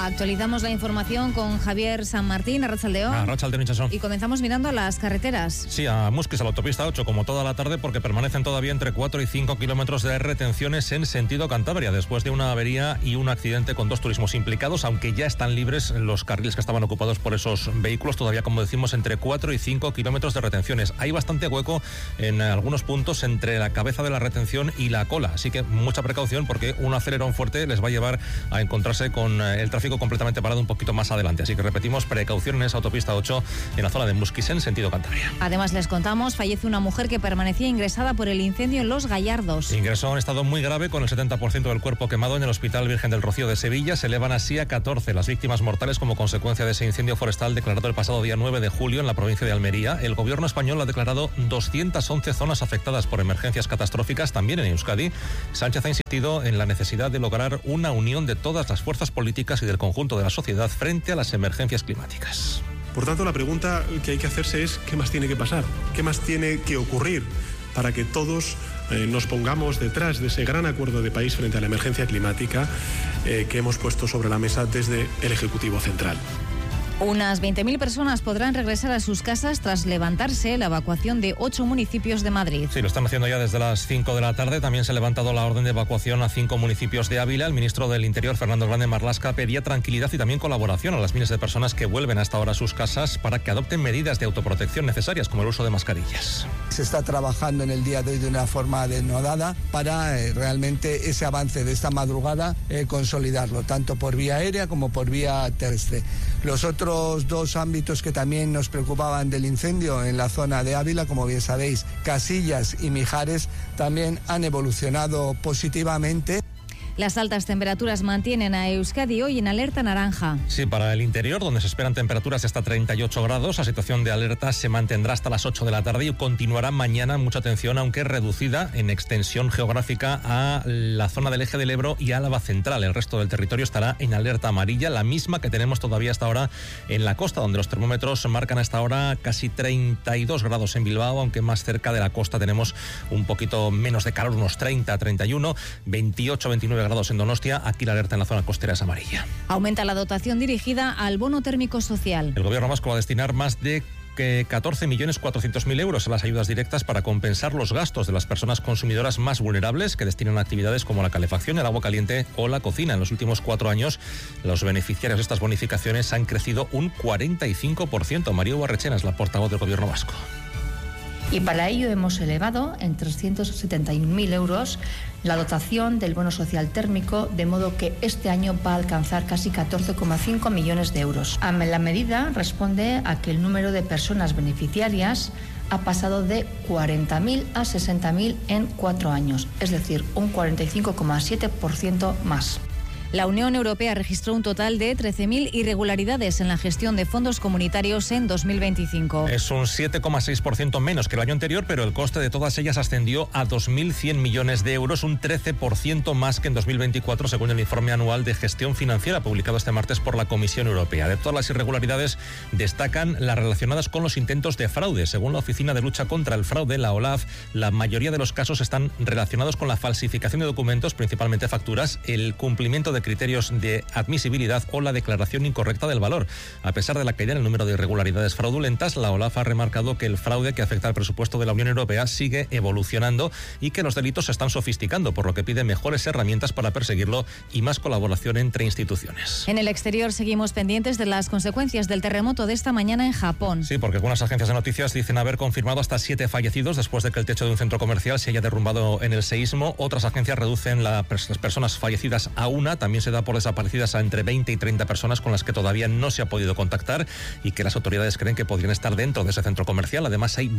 Actualizamos la información con Javier San Martín, Arratsaldeón. Arratsaldeón, Itxaso. Y comenzamos mirando a las carreteras. Sí, a Musquis, a la autopista 8, como toda la tarde, porque permanecen todavía entre 4 y 5 kilómetros de retenciones en sentido Cantabria, después de una avería y un accidente con 2 turismos implicados, aunque ya están libres los carriles que estaban ocupados por esos vehículos, todavía, como decimos, entre 4 y 5 kilómetros de retenciones. Hay bastante hueco en algunos puntos entre la cabeza de la retención y la cola, así que mucha precaución, porque un acelerón fuerte les va a llevar a encontrarse con el tráfico completamente parado un poquito más adelante. Así que repetimos, precaución en esa autopista 8 en la zona de Musquis en sentido Cantabria. Además, les contamos, fallece una mujer que permanecía ingresada por el incendio en Los Gallardos. Ingresó en estado muy grave con el 70% del cuerpo quemado en el Hospital Virgen del Rocío de Sevilla. Se elevan así a 14 las víctimas mortales como consecuencia de ese incendio forestal declarado el pasado día 9 de julio en la provincia de Almería. El gobierno español ha declarado 211 zonas afectadas por emergencias catastróficas, también en Euskadi. Sánchez ha insistido en la necesidad de lograr una unión de todas las fuerzas políticas y del conjunto de la sociedad frente a las emergencias climáticas. Por tanto, la pregunta que hay que hacerse es ¿qué más tiene que pasar? ¿Qué más tiene que ocurrir para que todos nos pongamos detrás de ese gran acuerdo de país frente a la emergencia climática que hemos puesto sobre la mesa desde el Ejecutivo Central? Unas 20.000 personas podrán regresar a sus casas tras levantarse la evacuación de 8 municipios de Madrid. Sí, lo están haciendo ya desde las 5 de la tarde. También se ha levantado la orden de evacuación a 5 municipios de Ávila. El ministro del Interior, Fernando Grande Marlaska, pedía tranquilidad y también colaboración a las miles de personas que vuelven hasta ahora a sus casas para que adopten medidas de autoprotección necesarias, como el uso de mascarillas. Se está trabajando en el día de hoy de una forma denodada para realmente ese avance de esta madrugada consolidarlo, tanto por vía aérea como por vía terrestre. Los otros 2 ámbitos que también nos preocupaban del incendio en la zona de Ávila, como bien sabéis, Casillas y Mijares, también han evolucionado positivamente. Las altas temperaturas mantienen a Euskadi hoy en alerta naranja. Sí, para el interior, donde se esperan temperaturas de hasta 38 grados, la situación de alerta se mantendrá hasta las 8 de la tarde y continuará mañana. Mucha atención, aunque reducida en extensión geográfica, a la zona del Eje del Ebro y Álava Central. El resto del territorio estará en alerta amarilla, la misma que tenemos todavía hasta ahora en la costa, donde los termómetros marcan hasta ahora casi 32 grados en Bilbao, aunque más cerca de la costa tenemos un poquito menos de calor, unos 30, 31, 28, 29 grados en Donostia. Aquí la alerta en la zona costera es amarilla. Aumenta la dotación dirigida al bono térmico social. El gobierno vasco va a destinar más de 14.400.000 euros a las ayudas directas para compensar los gastos de las personas consumidoras más vulnerables que destinan a actividades como la calefacción, el agua caliente o la cocina. En los últimos 4 años, los beneficiarios de estas bonificaciones han crecido un 45%. María Barrechena es la portavoz del gobierno vasco. Y para ello hemos elevado en 371.000 euros la dotación del bono social térmico, de modo que este año va a alcanzar casi 14,5 millones de euros. La medida responde a que el número de personas beneficiarias ha pasado de 40.000 a 60.000 en 4 años, es decir, un 45,7% más. La Unión Europea registró un total de 13.000 irregularidades en la gestión de fondos comunitarios en 2025. Es un 7,6% menos que el año anterior, pero el coste de todas ellas ascendió a 2.100 millones de euros, un 13% más que en 2024, según el informe anual de gestión financiera publicado este martes por la Comisión Europea. De todas las irregularidades, destacan las relacionadas con los intentos de fraude. Según la Oficina de Lucha contra el Fraude, la OLAF, la mayoría de los casos están relacionados con la falsificación de documentos, principalmente facturas, el cumplimiento de criterios de admisibilidad o la declaración incorrecta del valor. A pesar de la caída en el número de irregularidades fraudulentas, la OLAF ha remarcado que el fraude que afecta al presupuesto de la Unión Europea sigue evolucionando y que los delitos se están sofisticando, por lo que pide mejores herramientas para perseguirlo y más colaboración entre instituciones. En el exterior seguimos pendientes de las consecuencias del terremoto de esta mañana en Japón. Sí, porque algunas agencias de noticias dicen haber confirmado hasta 7 fallecidos después de que el techo de un centro comercial se haya derrumbado en el seísmo. Otras agencias reducen las personas fallecidas a 1. También se da por desaparecidas a entre 20 y 30 personas con las que todavía no se ha podido contactar y que las autoridades creen que podrían estar dentro de ese centro comercial. Además hay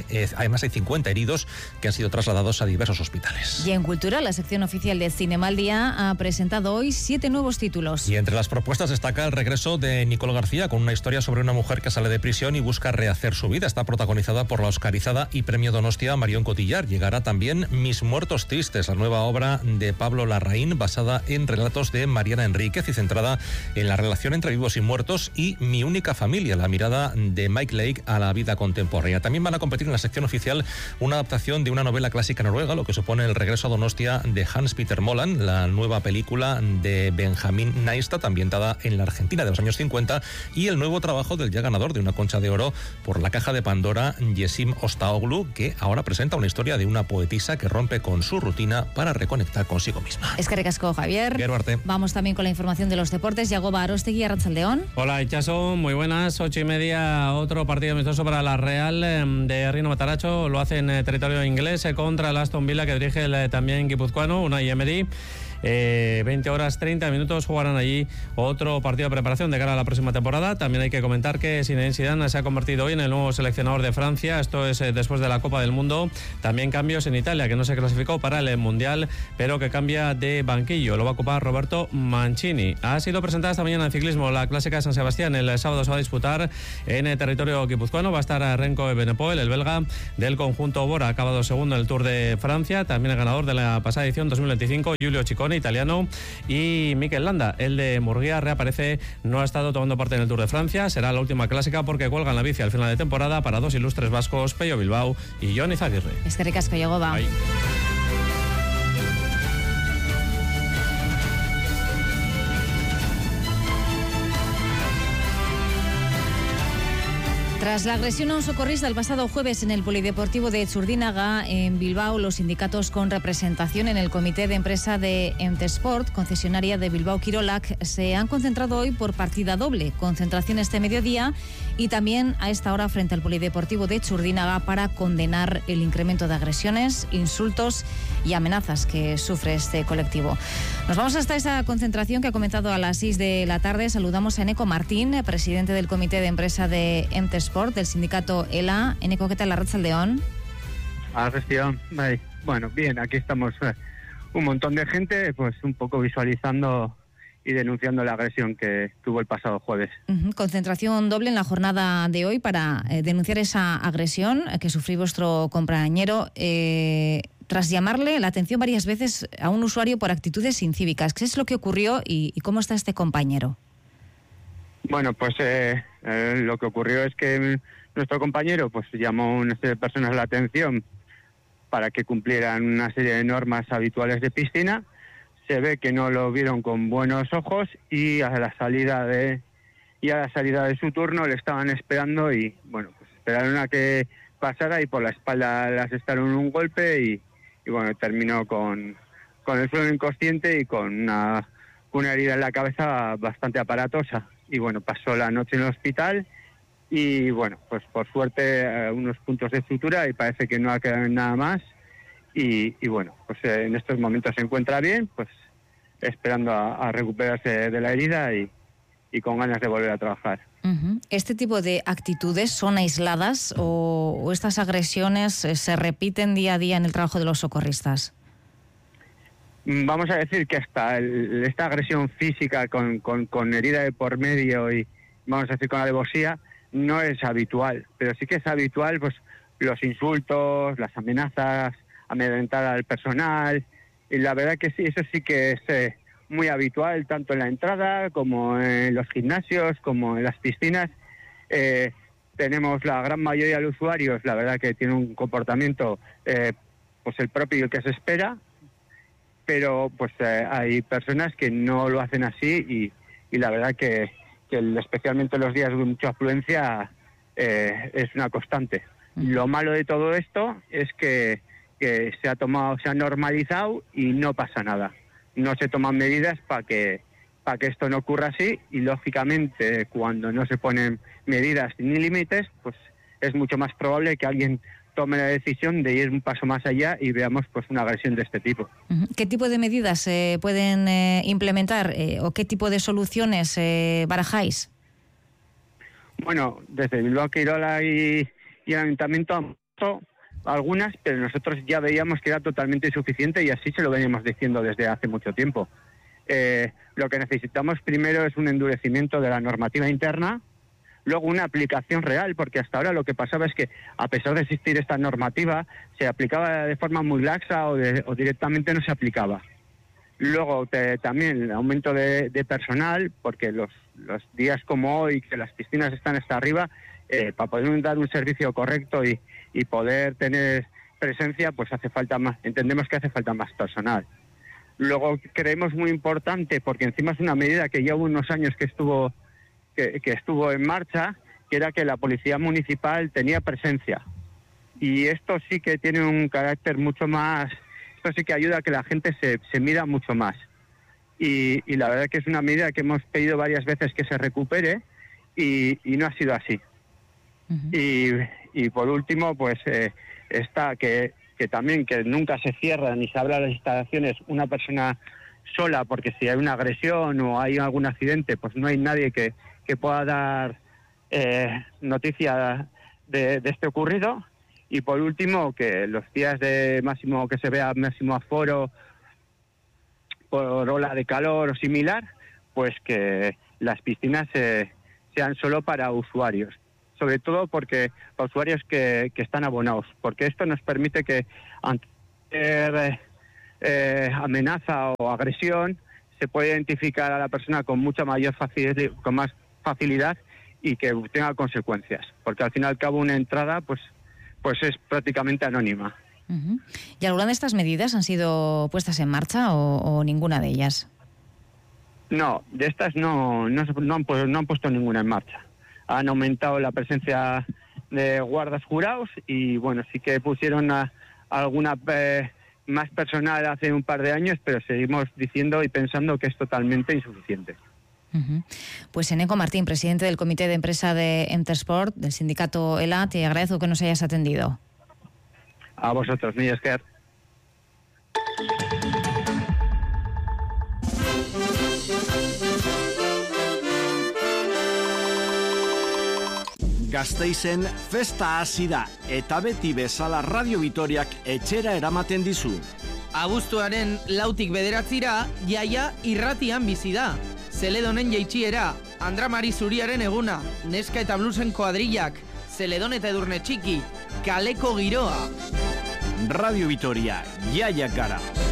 50 heridos que han sido trasladados a diversos hospitales. Y en cultura, la sección oficial de Cinema al Día ha presentado hoy 7 nuevos títulos. Y entre las propuestas destaca el regreso de Nicole García, con una historia sobre una mujer que sale de prisión y busca rehacer su vida. Está protagonizada por la oscarizada y premio Donostia Marion Cotillard. Llegará también Mis muertos tristes, la nueva obra de Pablo Larraín, basada en relatos relatos de Mariana Enríquez y centrada en la relación entre vivos y muertos, y Mi única familia, la mirada de Mike Lake a la vida contemporánea. También van a competir en la sección oficial una adaptación de una novela clásica noruega, lo que supone el regreso a Donostia de Hans Peter Moland, la nueva película de Benjamin Neistat, ambientada en la Argentina de los años 50, y el nuevo trabajo del ya ganador de una Concha de Oro por La caja de Pandora, Yesim Ostaoglu, que ahora presenta una historia de una poetisa que rompe con su rutina para reconectar consigo misma. Es que recasco, Javier. Arte. Vamos también con la información de los deportes. Yagoba Arostegui, Arratsaldeón. Hola, Itxaso, muy buenas. 8:30, otro partido amistoso para la Real de Rino Mataracho. Lo hace en territorio inglés contra el Aston Villa, que dirige el también guipuzcoano, Unai Emery. 20 horas 30 minutos jugarán allí otro partido de preparación de cara a la próxima temporada. También hay que comentar que Zinedine Zidane se ha convertido hoy en el nuevo seleccionador de Francia. Esto es después de la Copa del Mundo. También cambios en Italia, que no se clasificó para el Mundial, pero que cambia de banquillo. Lo va a ocupar Roberto Mancini. Ha sido presentada esta mañana en ciclismo la Clásica de San Sebastián. El sábado se va a disputar en el territorio guipuzcoano. Va a estar Renko Evenepoel, el belga del conjunto Bora, ha acabado segundo en el Tour de Francia. También el ganador de la pasada edición 2025, Giulio Ciccone, italiano, y Mikel Landa, el de Murguía, reaparece. No ha estado tomando parte en el Tour de Francia. Será la última clásica porque cuelgan la bici al final de temporada para dos ilustres vascos, Pello Bilbao y Jon Izaguirre. Es que ricasco, Yagoba. Ahí. Tras la agresión a un socorrista el pasado jueves en el Polideportivo de Txurdinaga, en Bilbao, los sindicatos con representación en el comité de empresa de Emtesport, concesionaria de Bilbao Kirolak, se han concentrado hoy por partida doble. Concentración este mediodía y también a esta hora frente al Polideportivo de Txurdinaga para condenar el incremento de agresiones, insultos y amenazas que sufre este colectivo. Nos vamos hasta esa concentración que ha comenzado a las 6 de la tarde. Saludamos a Eneco Martín, presidente del comité de empresa de Emtesport, del sindicato ELA. Eneco, ¿qué tal? Arratsaldeón. Arratsaldeón. Bueno, bien, aquí estamos un montón de gente, pues un poco visualizando y denunciando la agresión que tuvo el pasado jueves. Concentración doble en la jornada de hoy para denunciar esa agresión que sufrió vuestro compañero tras llamarle la atención varias veces a un usuario por actitudes incívicas. ¿Qué es lo que ocurrió y cómo está este compañero? Bueno, pues lo que ocurrió es que nuestro compañero pues llamó a una serie de personas la atención para que cumplieran una serie de normas habituales de piscina. Se ve que no lo vieron con buenos ojos y a la salida de su turno le estaban esperando y bueno, pues esperaron a que pasara y por la espalda le asestaron un golpe y bueno, terminó con el suelo inconsciente y con una herida en la cabeza bastante aparatosa. Y bueno, pasó la noche en el hospital y bueno, pues por suerte unos puntos de sutura y parece que no ha quedado nada más. Y bueno, pues en estos momentos se encuentra bien, pues esperando a recuperarse de la herida y con ganas de volver a trabajar. ¿Este tipo de actitudes son aisladas o estas agresiones se repiten día a día en el trabajo de los socorristas? Vamos a decir que hasta esta agresión física con herida de por medio y vamos a decir con alevosía no es habitual, pero sí que es habitual pues los insultos, las amenazas, amedrentar al personal, y la verdad que sí, eso sí que es muy habitual tanto en la entrada como en los gimnasios, como en las piscinas. Tenemos la gran mayoría de usuarios, la verdad que tiene un comportamiento pues el propio que se espera, pero pues hay personas que no lo hacen así y la verdad que especialmente en los días de mucha afluencia es una constante. Lo malo de todo esto es que se ha normalizado y no pasa nada. No se toman medidas para que esto no ocurra así y lógicamente cuando no se ponen medidas ni límites, pues es mucho más probable que alguien tome la decisión de ir un paso más allá y veamos pues una agresión de este tipo. ¿Qué tipo de medidas se pueden implementar o qué tipo de soluciones barajáis? Bueno, desde Bilbao Kirolak y el Ayuntamiento han puesto algunas, pero nosotros ya veíamos que era totalmente insuficiente y así se lo veníamos diciendo desde hace mucho tiempo. Lo que necesitamos primero es un endurecimiento de la normativa interna, luego una aplicación real, porque hasta ahora lo que pasaba es que, a pesar de existir esta normativa, se aplicaba de forma muy laxa o directamente no se aplicaba. Luego también el aumento de personal, porque los días como hoy, que las piscinas están hasta arriba, para poder dar un servicio correcto y poder tener presencia, pues hace falta más, entendemos que hace falta más personal. Luego creemos muy importante, porque encima es una medida que ya hubo unos años que estuvo en marcha, que era que la policía municipal tenía presencia. Y esto sí que tiene un carácter mucho más, esto sí que ayuda a que la gente se mida mucho más. Y la verdad que es una medida que hemos pedido varias veces que se recupere y no ha sido así. Uh-huh. Y por último, pues está que también que nunca se cierra ni se abra las instalaciones una persona sola, porque si hay una agresión o hay algún accidente, pues no hay nadie que pueda dar noticia de este ocurrido. Y por último, que los días de máximo, que se vea máximo aforo por ola de calor o similar, pues que las piscinas sean solo para usuarios. Sobre todo para usuarios que están abonados, porque esto nos permite que ante amenaza o agresión se puede identificar a la persona con mucha mayor facilidad, con más facilidad, y que tenga consecuencias, porque al fin y al cabo una entrada pues es prácticamente anónima. Uh-huh. ¿Y alguna de estas medidas han sido puestas en marcha o ninguna de ellas? No, de estas no han puesto ninguna en marcha. Han aumentado la presencia de guardas jurados y bueno, sí que pusieron alguna más personal hace un par de años, pero seguimos diciendo y pensando que es totalmente insuficiente. Uh-huh. Pues Eneco Martín, presidente del Comité de Empresa de Emtesport, del sindicato ELA, te agradezco que nos hayas atendido. A vosotros, Milla Esker. Gasteizen festa hasi da eta beti bezala Radio Vitoriak etxera eramaten dizu. Abuztuaren 4tik 9 jaia irratian bizi da. Zeledonen jaitsiera, Andramari Zuriaren eguna, Neska eta Bluesen kuadrillak, Zeledon eta Edurne Txiki, kaleko giroa. Radio Vitoria, jaiak gara.